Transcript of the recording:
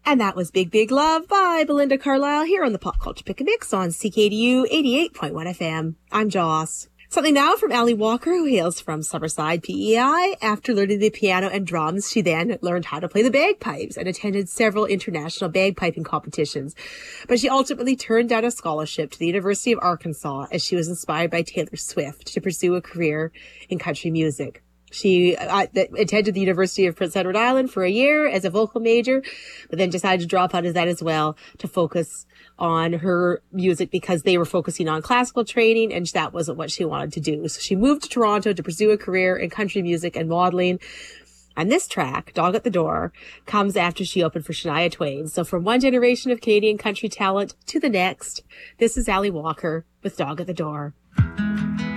And that was Big Big Love by Belinda Carlisle here on the Pop Culture Pick a Mix on CKDU 88.1 FM. I'm Joss. Something now from Ally Walker, who hails from Summerside, PEI. After learning the piano and drums, she then learned how to play the bagpipes and attended several international bagpiping competitions. But she ultimately turned down a scholarship to the University of Arkansas as she was inspired by Taylor Swift to pursue a career in country music. She attended the University of Prince Edward Island for a year as a vocal major, but then decided to drop out of that as well to focus on her music because they were focusing on classical training and that wasn't what she wanted to do. So she moved to Toronto to pursue a career in country music and modeling. And this track, Dog at the Door, comes after she opened for Shania Twain. So from one generation of Canadian country talent to the next, this is Ally Walker with Dog at the Door.